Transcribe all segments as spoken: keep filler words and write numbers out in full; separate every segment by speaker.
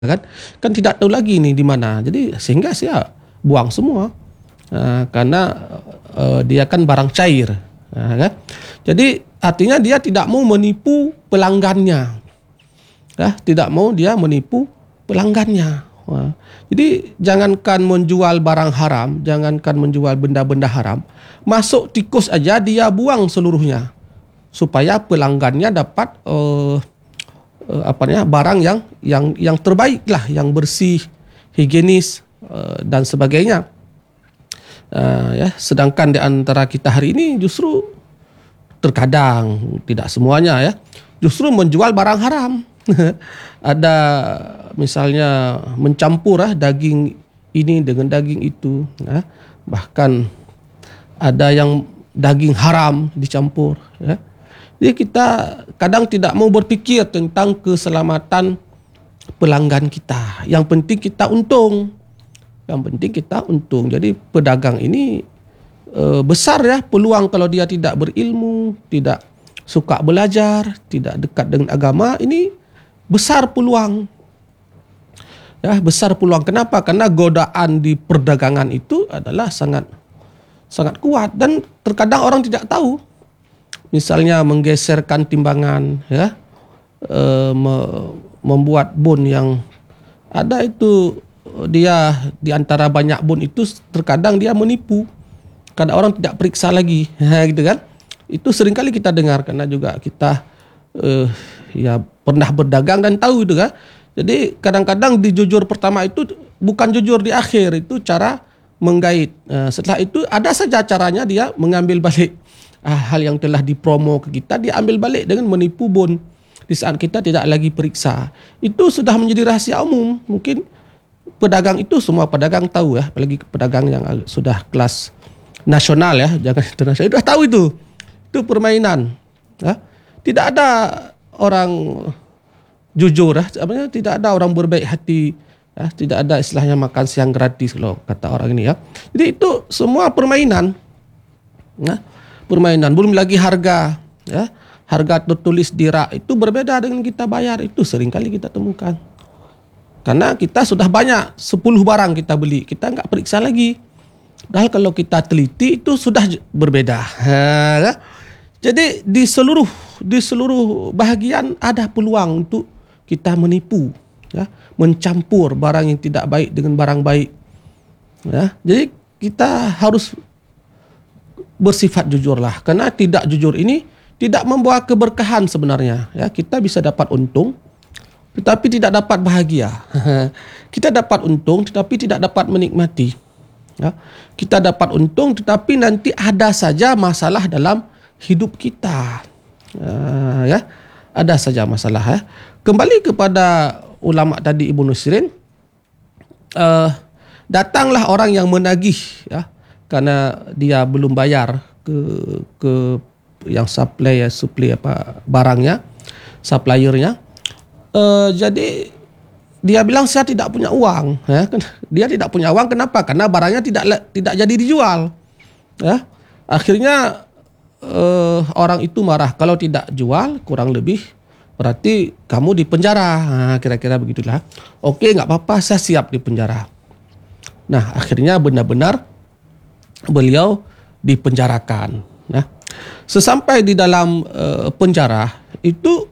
Speaker 1: kan kan tidak tahu lagi ni di mana, jadi sehingga saya buang semua uh, karena uh, dia kan barang cair, uh, kan? Jadi artinya dia tidak mau menipu pelanggannya, uh, tidak mau dia menipu pelanggannya. Uh, jadi jangankan menjual barang haram, jangankan menjual benda-benda haram, masuk tikus aja dia buang seluruhnya supaya pelanggannya dapat uh, Uh, apa namanya barang yang yang yang terbaik lah, yang bersih, higienis uh, dan sebagainya. Uh, ya, sedangkan di antara kita hari ini justru terkadang, tidak semuanya ya, justru menjual barang haram. Ada misalnya mencampur ah, daging ini dengan daging itu, ya. Bahkan ada yang daging haram dicampur, ya. Jadi kita kadang tidak mau berfikir tentang keselamatan pelanggan kita. Yang penting kita untung. Yang penting kita untung. Jadi pedagang ini e, besar ya peluang kalau dia tidak berilmu, tidak suka belajar, tidak dekat dengan agama, ini besar peluang. Ya, besar peluang. Kenapa? Karena godaan di perdagangan itu adalah sangat sangat kuat dan terkadang orang tidak tahu. Misalnya menggeserkan timbangan, ya, e, me, membuat bon yang ada itu, dia di antara banyak bon itu terkadang dia menipu, kadang orang tidak periksa lagi, gitu kan? Itu seringkali kita dengar karena juga kita e, ya pernah berdagang dan tahu itu kan. Jadi kadang-kadang di jujur pertama itu bukan jujur di akhir, itu cara menggait. E, setelah itu ada saja caranya dia mengambil balik hal yang telah dipromo ke kita, dia ambil balik dengan menipu bon di saat kita tidak lagi periksa. Itu sudah menjadi rahasia umum. Mungkin pedagang itu semua pedagang tahu ya, apalagi pedagang yang sudah kelas nasional ya, jangan internasional, sudah tahu itu. Itu permainan. Ya. Tidak ada orang jujur ya, sebenarnya tidak ada orang berbaik hati ya, tidak ada istilahnya makan siang gratis kalau kata orang ini ya. Jadi itu semua permainan. Ya. Permainan, belum lagi harga, ya, harga tertulis di rak itu berbeda dengan kita bayar, itu seringkali kita temukan. Karena kita sudah banyak, sepuluh barang kita beli, kita nggak periksa lagi. Padahal kalau kita teliti itu sudah berbeda. Ha, jadi di seluruh di seluruh bahagian ada peluang untuk kita menipu, ya, mencampur barang yang tidak baik dengan barang baik. Ya, jadi kita harus bersifat jujurlah, karena tidak jujur ini tidak membawa keberkahan sebenarnya. Ya, kita bisa dapat untung, tetapi tidak dapat bahagia. Kita dapat untung, tetapi tidak dapat menikmati. Ya, kita dapat untung, tetapi nanti ada saja masalah dalam hidup kita. Uh, ya, ada saja masalah. Ya. Kembali kepada ulama tadi Ibnu Sirin, uh, datanglah orang yang menagih, ya, karena dia belum bayar ke ke yang supply ya, supply apa barangnya, suppliernya. Uh, jadi dia bilang saya tidak punya uang, ya. Dia tidak punya uang, kenapa? Karena barangnya tidak tidak jadi dijual. Ya. Akhirnya uh, orang itu marah, kalau tidak jual kurang lebih berarti kamu di penjara. Nah, kira-kira begitulah. Oke, enggak apa-apa, saya siap di penjara. Nah, akhirnya benar-benar beliau dipenjarakan. Ya. Sesampai di dalam uh, penjara itu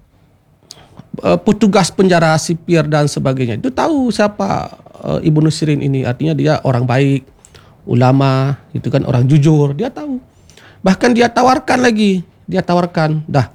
Speaker 1: uh, petugas penjara sipir dan sebagainya itu tahu siapa uh, Ibnu Sirin ini. Artinya dia orang baik, ulama, itu kan orang jujur. Dia tahu. Bahkan dia tawarkan lagi, dia tawarkan, dah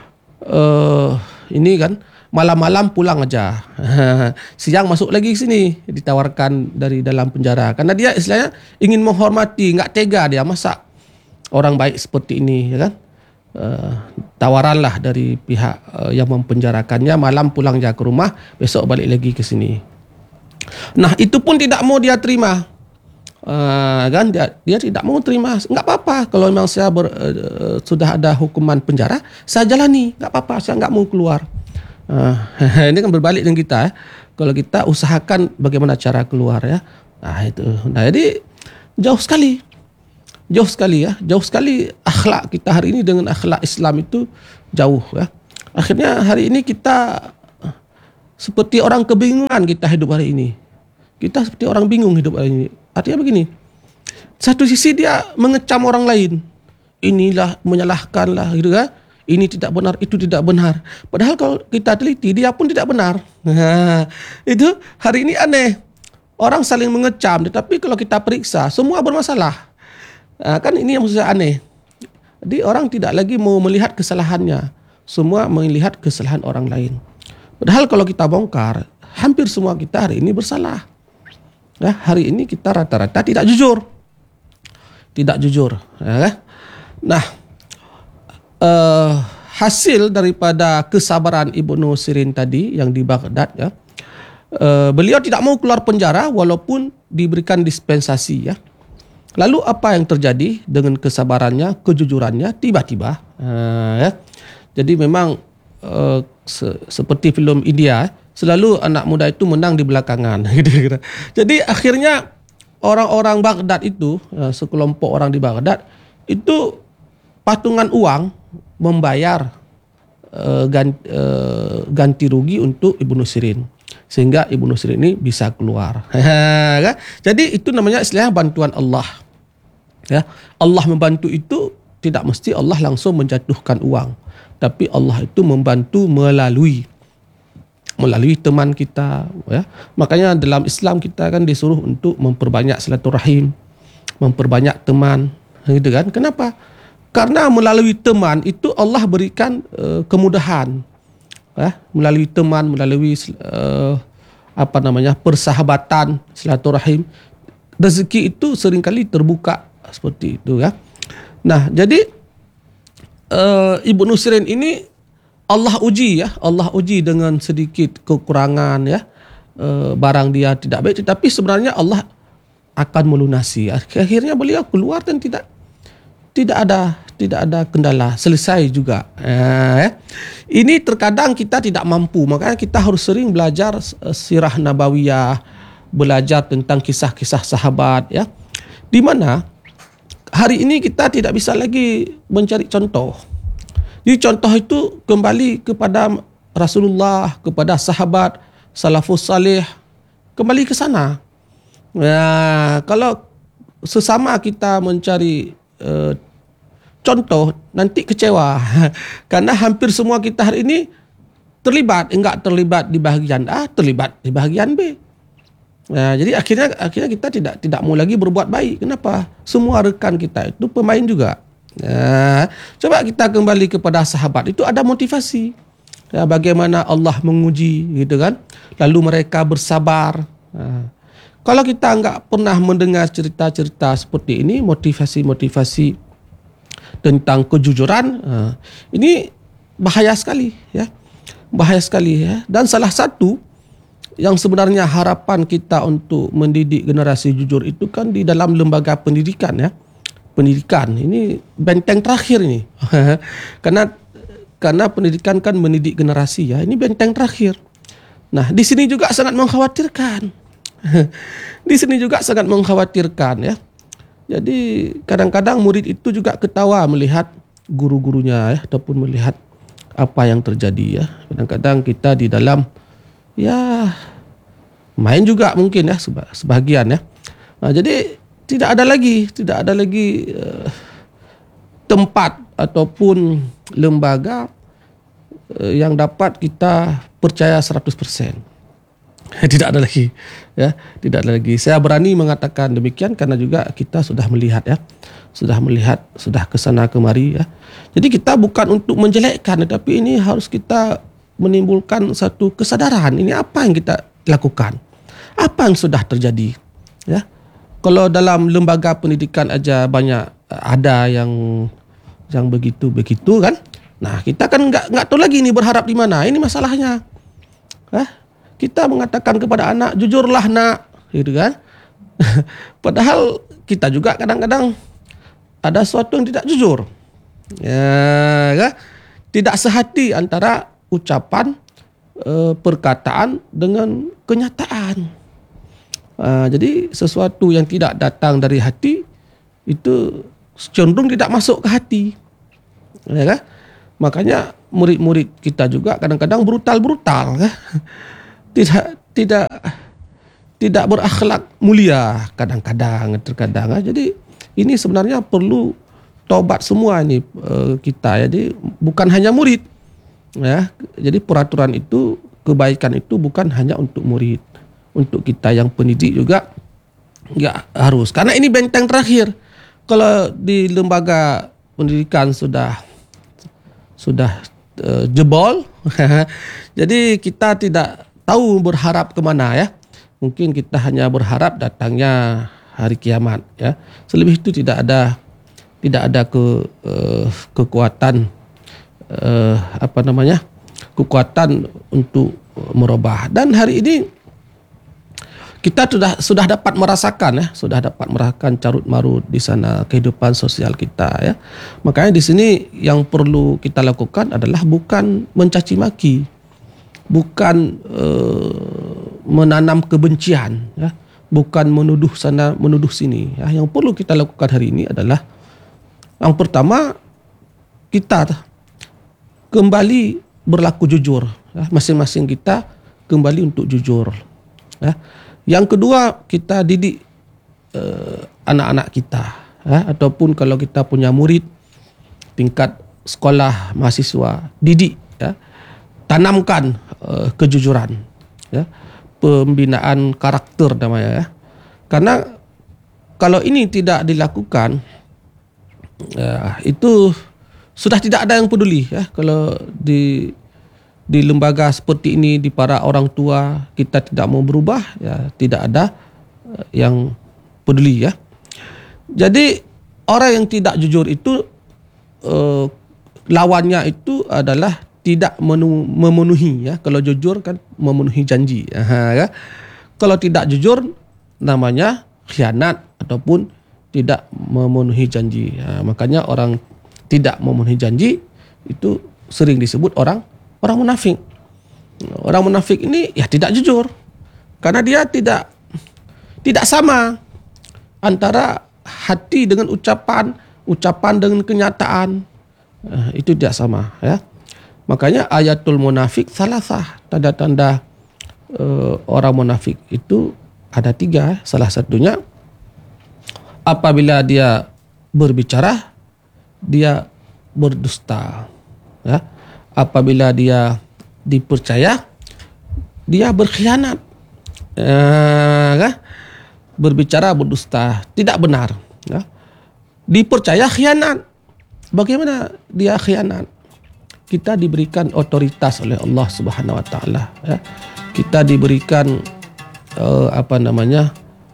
Speaker 1: uh, ini kan malam-malam pulang aja, siang masuk lagi sini, ditawarkan dari dalam penjara. Karena dia istilahnya ingin menghormati, nggak tega dia masa orang baik seperti ini, ya kan? Uh, tawaranlah dari pihak uh, yang mempenjarakannya, malam pulang aja ke rumah, besok balik lagi ke sini. Nah itu pun tidak mau dia terima, uh, kan? Dia, dia tidak mau terima. Nggak apa-apa kalau memang saya ber, uh, sudah ada hukuman penjara, saya jalani, nggak apa-apa, saya nggak mau keluar. Uh, ini kan berbalik dengan kita ya. Kalau kita usahakan bagaimana cara keluar ya. Nah itu. Nah jadi jauh sekali. Jauh sekali ya. Jauh sekali akhlak kita hari ini dengan akhlak Islam itu jauh ya. Akhirnya hari ini kita seperti orang kebingungan kita hidup hari ini. Kita seperti orang bingung hidup hari ini. Artinya begini, satu sisi dia mengecam orang lain, inilah menyalahkanlah gitu kan, ini tidak benar, itu tidak benar. Padahal kalau kita teliti, dia pun tidak benar. Nah, itu hari ini aneh. Orang saling mengecam, tetapi kalau kita periksa, semua bermasalah. Nah, kan ini yang maksudnya aneh. Jadi orang tidak lagi mau melihat kesalahannya. Semua melihat kesalahan orang lain. Padahal kalau kita bongkar, hampir semua kita hari ini bersalah. Nah, hari ini kita rata-rata tidak jujur. Tidak jujur. Nah, uh, hasil daripada kesabaran Ibnu Sirin tadi yang di Baghdad, ya, uh, beliau tidak mau keluar penjara walaupun diberikan dispensasi, ya. Lalu apa yang terjadi dengan kesabarannya, kejujurannya, tiba-tiba, uh, ya. Jadi memang uh, se- seperti filem India, selalu anak muda itu menang di belakangan. Jadi akhirnya orang-orang Baghdad itu, uh, sekelompok orang di Baghdad itu patungan uang membayar uh, ganti, uh, ganti rugi untuk Ibnu Sirin, sehingga Ibnu Sirin ini bisa keluar. Jadi itu namanya istilahnya bantuan Allah. Ya, Allah membantu itu tidak mesti Allah langsung menjatuhkan uang, tapi Allah itu membantu melalui melalui teman kita, ya. Makanya dalam Islam kita kan disuruh untuk memperbanyak silaturahim, memperbanyak teman, gitu kan? Kenapa? Karena melalui teman itu Allah berikan uh, kemudahan, ya. Melalui teman, melalui uh, apa namanya persahabatan, silaturahim, rezeki itu seringkali terbuka seperti itu, ya. Nah, jadi uh, Ibnu Sirin ini Allah uji, ya, Allah uji dengan sedikit kekurangan, ya, uh, barang dia tidak baik, tetapi sebenarnya Allah akan melunasi. Akhirnya beliau keluar dan tidak tidak ada tidak ada kendala, selesai juga. Uh, ya. Ini terkadang kita tidak mampu, makanya kita harus sering belajar uh, sirah nabawiyah, belajar tentang kisah-kisah sahabat, ya, di mana hari ini kita tidak bisa lagi mencari contoh. Di contoh itu kembali kepada Rasulullah, kepada sahabat, salafus salih, kembali ke sana. Nah, kalau sesama kita mencari uh, contoh, nanti kecewa. Karena hampir semua kita hari ini terlibat, enggak terlibat di bahagian A, terlibat di bahagian B. Nah, jadi akhirnya akhirnya kita tidak tidak mau lagi berbuat baik. Kenapa? Semua rekan kita itu pemain juga. Nah, coba kita kembali kepada sahabat, itu ada motivasi. Ya, bagaimana Allah menguji, gitu kan? Lalu mereka bersabar. Nah, kalau kita enggak pernah mendengar cerita-cerita seperti ini, motivasi-motivasi tentang kejujuran, nah, ini bahaya sekali, ya. Bahaya sekali, ya. Dan salah satu yang sebenarnya harapan kita untuk mendidik generasi jujur itu kan di dalam lembaga pendidikan, ya. Pendidikan ini benteng terakhir ini. karena karena pendidikan kan mendidik generasi, ya. Ini benteng terakhir. Nah, di sini juga sangat mengkhawatirkan. Di sini juga sangat mengkhawatirkan, ya. Jadi kadang-kadang murid itu juga ketawa melihat guru-gurunya, ya, ataupun melihat apa yang terjadi, ya. Kadang-kadang kita di dalam, ya, main juga mungkin, ya, sebahagian, ya. Nah, jadi tidak ada lagi, tidak ada lagi uh, tempat ataupun lembaga uh, yang dapat kita percaya seratus persen. Tidak ada lagi, ya, tidak ada lagi. Saya berani mengatakan demikian karena juga kita sudah melihat, ya, sudah melihat, sudah kesana kemari, ya. Jadi kita bukan untuk menjelekkan, tetapi ini harus kita menimbulkan satu kesadaran. Ini apa yang kita lakukan, apa yang sudah terjadi, ya. Kalau dalam lembaga pendidikan aja banyak ada yang yang begitu begitu kan. Nah, kita kan nggak nggak tahu lagi ini berharap di mana. Ini masalahnya. Hah? Kita mengatakan kepada anak, jujurlah nak, gitu kan. Padahal kita juga kadang-kadang ada sesuatu yang tidak jujur. Ya, kan? Tidak sehati antara ucapan, e, perkataan dengan kenyataan. E, jadi sesuatu yang tidak datang dari hati itu cenderung tidak masuk ke hati. Ya, kan? Makanya murid-murid kita juga kadang-kadang brutal-brutal, kan? tidak tidak tidak berakhlak mulia kadang-kadang terkadang. Jadi ini sebenarnya perlu taubat semua ini kita. Jadi bukan hanya murid, ya. Jadi peraturan itu, kebaikan itu bukan hanya untuk murid, untuk kita yang pendidik juga ya harus. Karena ini benteng terakhir. Kalau di lembaga pendidikan sudah sudah uh, jebol, jadi kita tidak tahu berharap kemana, ya. Mungkin kita hanya berharap datangnya hari kiamat, ya. Selebih itu tidak ada tidak ada ke uh, kekuatan uh, apa namanya kekuatan untuk merubah. Dan hari ini kita sudah sudah dapat merasakan, ya, sudah dapat merasakan carut marut di sana kehidupan sosial kita, ya. Makanya di sini yang perlu kita lakukan adalah bukan mencaci maki, bukan uh, menanam kebencian, ya, bukan menuduh sana menuduh sini, ya. Yang perlu kita lakukan hari ini adalah yang pertama, kita kembali berlaku jujur, ya. Masing-masing kita kembali untuk jujur, ya. Yang kedua, kita didik uh, anak-anak kita, ya. Ataupun kalau kita punya murid tingkat sekolah mahasiswa, didik, ya. Tanamkan uh, kejujuran, ya. Pembinaan karakter namanya, ya. Karena kalau ini tidak dilakukan, ya, itu sudah tidak ada yang peduli, ya. Kalau di di lembaga seperti ini, di para orang tua kita tidak mau berubah, ya tidak ada yang peduli, ya. Jadi orang yang tidak jujur itu uh, lawannya itu adalah tidak menu, memenuhi, ya. Kalau jujur kan memenuhi janji, aha, ya. Kalau tidak jujur namanya khianat ataupun tidak memenuhi janji, ya. Makanya orang tidak memenuhi janji itu sering disebut orang orang munafik. Orang munafik ini ya tidak jujur, karena dia tidak tidak sama antara hati dengan ucapan, ucapan dengan kenyataan. Uh, itu tidak sama, ya. Makanya ayatul munafik salasah, tanda-tanda uh, orang munafik itu ada tiga. Salah satunya apabila dia berbicara dia berdusta, ya. Apabila dia dipercaya dia berkhianat, uh, ya. Berbicara berdusta, tidak benar, ya. Dipercaya khianat. Bagaimana dia khianat? Kita diberikan otoritas oleh Allah Subhanahu Wa Taala, ya. Kita diberikan uh, apa namanya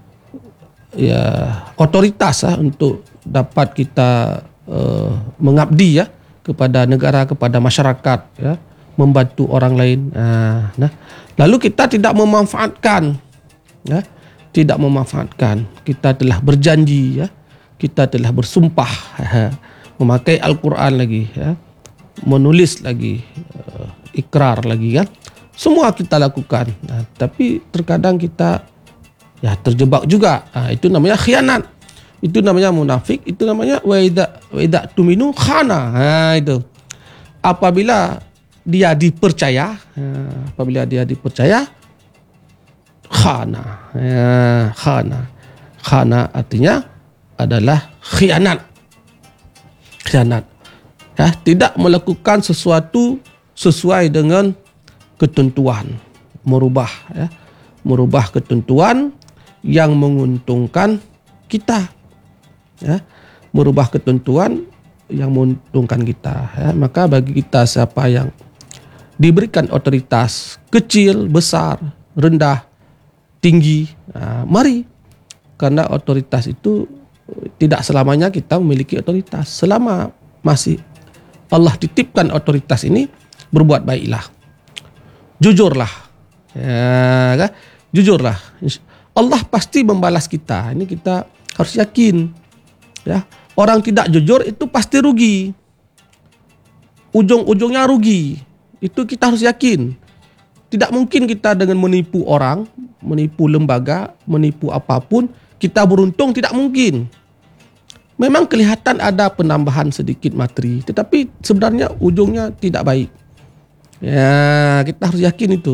Speaker 1: ya otoritas, ya, untuk dapat kita uh, mengabdi, ya, kepada negara, kepada masyarakat, ya, membantu orang lain. Nah, nah, lalu kita tidak memanfaatkan, ya, tidak memanfaatkan. Kita telah berjanji, ya, kita telah bersumpah, ya, memakai Al-Quran lagi, ya, menulis lagi, uh, ikrar lagi, kan. Semua kita lakukan. Nah, tapi terkadang kita ya terjebak juga. Nah, itu namanya khianat. Itu namanya munafik, itu namanya wa idza wa idza tuminu khana. Nah, itu. Apabila dia dipercaya, ya, apabila dia dipercaya khana. Ya, khana. Khana artinya adalah khianat. Khianat. Ya, tidak melakukan sesuatu sesuai dengan ketentuan, merubah, ya, merubah ketentuan yang menguntungkan kita, ya, merubah ketentuan yang menguntungkan kita, ya. Maka bagi kita siapa yang diberikan otoritas, kecil, besar, rendah, tinggi, nah, mari, karena otoritas itu tidak selamanya kita memiliki otoritas. Selama masih Allah titipkan otoritas ini, berbuat baiklah, jujurlah, ya, kan? Jujurlah. Allah pasti membalas kita. Ini kita harus yakin, ya. Orang tidak jujur itu pasti rugi, ujung-ujungnya rugi. Itu kita harus yakin. Tidak mungkin kita dengan menipu orang, menipu lembaga, menipu apapun, kita beruntung, tidak mungkin. Memang kelihatan ada penambahan sedikit materi, tetapi sebenarnya ujungnya tidak baik. Ya, kita harus yakin itu.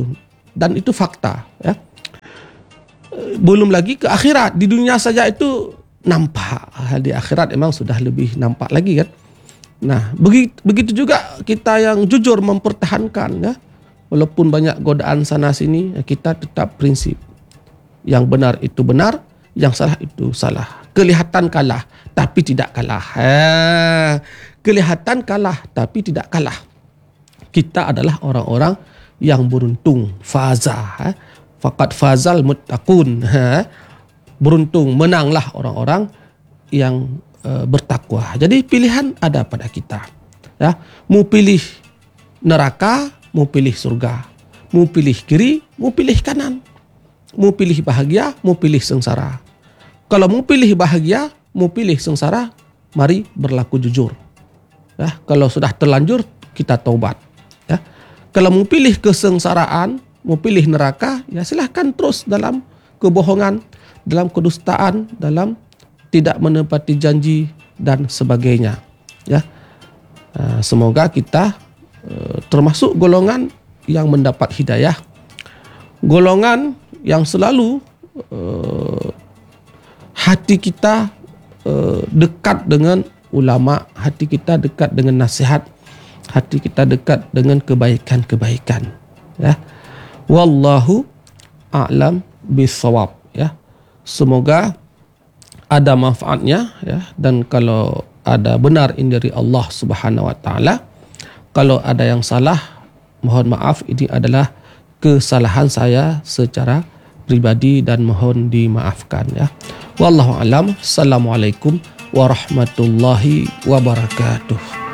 Speaker 1: dan itu fakta, ya. Belum lagi ke akhirat. Di dunia saja itu nampak, di akhirat memang sudah lebih nampak lagi, kan. Nah, begitu, begitu juga kita yang jujur mempertahankan, ya, walaupun banyak godaan sana sini, kita tetap prinsip yang benar itu benar, yang salah itu salah. Kelihatan kalah tapi tidak kalah. Ha. Kelihatan kalah tapi tidak kalah. Kita adalah orang-orang yang beruntung, faza, ha? Faqad fazal muttaqun, ha? Beruntung, menanglah orang-orang yang uh, bertakwa. Jadi pilihan ada pada kita, ya. Mau pilih neraka, mau pilih surga, mau pilih kiri, mau pilih kanan, mau pilih bahagia, mau pilih sengsara. Kalau mau pilih bahagia, mau pilih sengsara, mari berlaku jujur, ya. Kalau sudah terlanjur, kita taubat, ya. Kalau mau pilih kesengsaraan, mau pilih neraka, ya silahkan terus dalam kebohongan, dalam kedustaan, dalam tidak menepati janji dan sebagainya, ya. Semoga kita termasuk golongan yang mendapat hidayah, golongan yang selalu hati kita dekat dengan ulama, hati kita dekat dengan nasihat, hati kita dekat dengan kebaikan-kebaikan, ya. Wallahu a'lam bissawab, ya. Semoga ada manfaatnya, ya, dan kalau ada benar ini dari Allah Subhanahu wa taala. Kalau ada yang salah, mohon maaf, ini adalah kesalahan saya secara pribadi dan mohon dimaafkan, ya. Wallahu a'lam. Assalamualaikum warahmatullahi wabarakatuh.